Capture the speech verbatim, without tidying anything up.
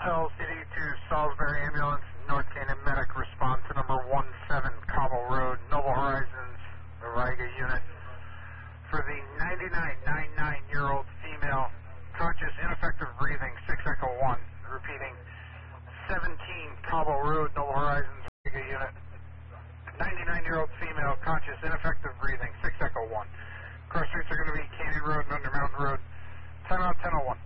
L C D to Salisbury Ambulance, North Canyon Medic, respond to number one seven Cobble Road, Noble Horizons, the Riga unit. For the ninety-nine ninety-nine-year-old female, conscious, ineffective breathing, six Echo one. Repeating, seventeen Cobble Road, Noble Horizons, Riga unit. ninety-nine-year-old female, conscious, ineffective breathing, six Echo one. Cross streets are going to be Canyon Road and Under Mountain Road. Timeout ten oh one.